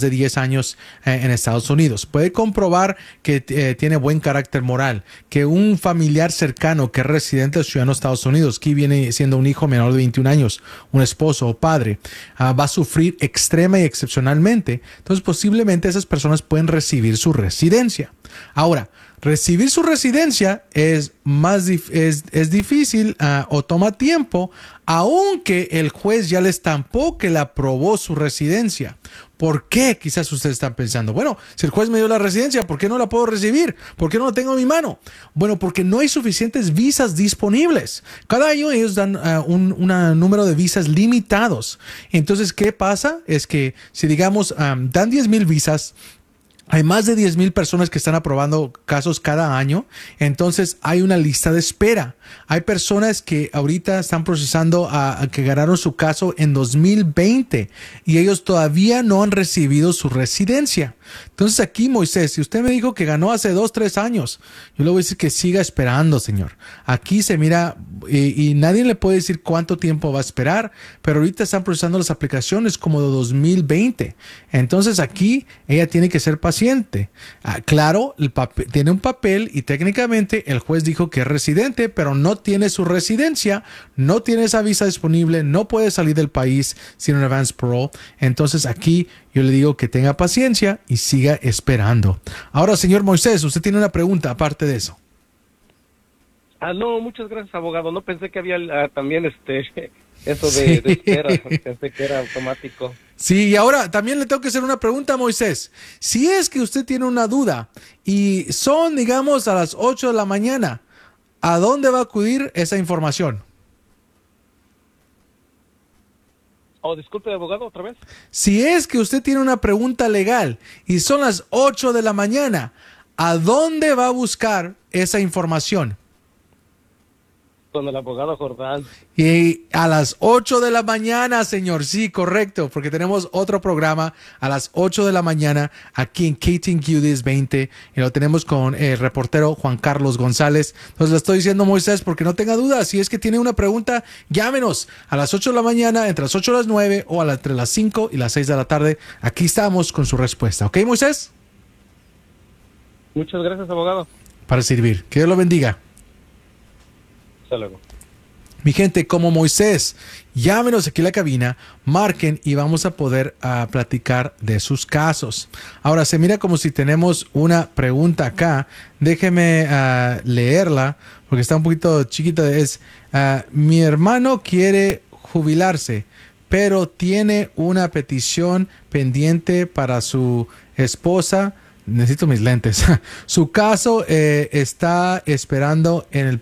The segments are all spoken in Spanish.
más de 10 años en Estados Unidos. Puede comprobar que tiene buen carácter moral, que un familiar cercano que es residente o ciudadano de Estados Unidos, que viene siendo un hijo menor de 21 años, un esposo o padre, va a sufrir extrema y excepcionalmente. Entonces, posiblemente esas personas pueden recibir su residencia. Ahora, recibir su residencia es difícil o toma tiempo, aunque el juez ya le estampó que le aprobó su residencia. ¿Por qué? Quizás ustedes están pensando, bueno, si el juez me dio la residencia, ¿por qué no la puedo recibir? ¿Por qué no la tengo en mi mano? Bueno, porque no hay suficientes visas disponibles. Cada año ellos dan un número de visas limitados. Entonces, ¿qué pasa? Es que si digamos dan 10,000 visas, hay más de 10,000 personas que están aprobando casos cada año, entonces hay una lista de espera. Hay personas que ahorita están procesando que ganaron su caso en 2020 y ellos todavía no han recibido su residencia. Entonces aquí, Moisés, si usted me dijo que ganó hace 2-3 años, yo le voy a decir que siga esperando, señor. Aquí se mira y nadie le puede decir cuánto tiempo va a esperar, pero ahorita están procesando las aplicaciones como de 2020. Entonces aquí ella tiene que ser paciente. Claro, tiene un papel y técnicamente el juez dijo que es residente, pero no tiene su residencia, no tiene esa visa disponible, no puede salir del país sin un advance parole. Entonces aquí yo le digo que tenga paciencia y siga esperando. Ahora, señor Moisés, usted tiene una pregunta aparte de eso. No, muchas gracias, abogado. No pensé que había también eso de espera. Pensé que era automático. Sí, y ahora también le tengo que hacer una pregunta a Moisés. Si es que usted tiene una duda y son, digamos, a las 8 de la mañana, ¿a dónde va a acudir esa información? Disculpe, abogado, otra vez. Si es que usted tiene una pregunta legal y son las 8 de la mañana, ¿a dónde va a buscar esa información? Con el abogado Jordán. Y a las 8 de la mañana, señor. Sí, correcto, porque tenemos otro programa a las 8 de la mañana aquí en KTNQ 1020 y lo tenemos con el reportero Juan Carlos González. Entonces le estoy diciendo, Moisés, porque no tenga duda. Si es que tiene una pregunta, llámenos a las 8 de la mañana, entre las 8 y las 9 o entre las 5 y las 6 de la tarde. Aquí estamos con su respuesta. ¿Ok, Moisés? Muchas gracias, abogado. Para servir. Que Dios lo bendiga. Hasta luego. Mi gente, como Moisés, llámenos aquí a la cabina, marquen y vamos a poder platicar de sus casos. Ahora, se mira como si tenemos una pregunta acá. Déjeme leerla porque está un poquito chiquita. Mi hermano quiere jubilarse, pero tiene una petición pendiente para su esposa. Necesito mis lentes. Su caso está esperando en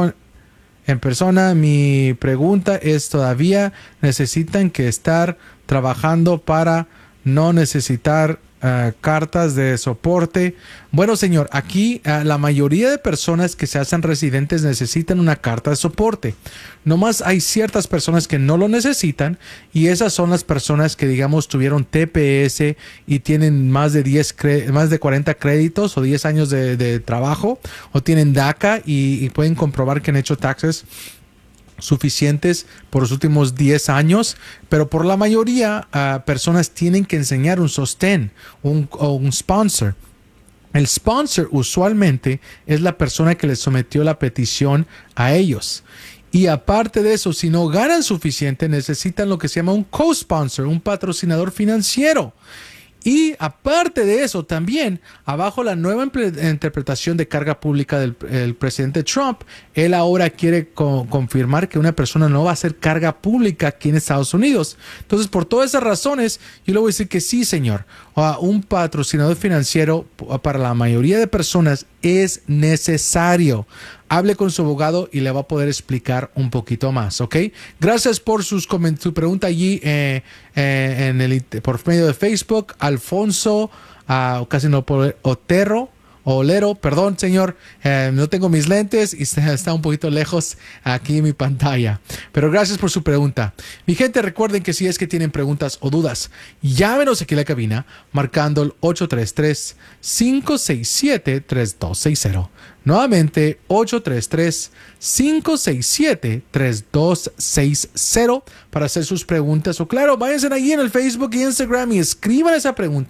persona. Mi pregunta es, ¿todavía necesitan que estar trabajando para no necesitar cartas de soporte? Bueno, señor, aquí la mayoría de personas que se hacen residentes necesitan una carta de soporte. Nomás hay ciertas personas que no lo necesitan y esas son las personas que, digamos, tuvieron TPS y tienen más de 40 créditos o 10 años de trabajo, o tienen DACA y pueden comprobar que han hecho taxes suficientes por los últimos 10 años, pero por la mayoría personas tienen que enseñar un sostén o un sponsor. El sponsor usualmente es la persona que les sometió la petición a ellos. Y aparte de eso, si no ganan suficiente, necesitan lo que se llama un co-sponsor, un patrocinador financiero. Y aparte de eso, también, abajo la nueva interpretación de carga pública del presidente Trump, él ahora quiere confirmar que una persona no va a hacer carga pública aquí en Estados Unidos. Entonces, por todas esas razones, yo le voy a decir que sí, señor. Un patrocinador financiero para la mayoría de personas es necesario. Hable con su abogado y le va a poder explicar un poquito más, ¿ok? Gracias por su pregunta allí por medio de Facebook. Alfonso, casi no por Olero, perdón, señor, no tengo mis lentes y está un poquito lejos aquí en mi pantalla. Pero gracias por su pregunta. Mi gente, recuerden que si es que tienen preguntas o dudas, llámenos aquí a la cabina marcando el 833-567-3260. Nuevamente, 833-567-3260 para hacer sus preguntas. O claro, váyanse allí en el Facebook y Instagram y escriban esa pregunta.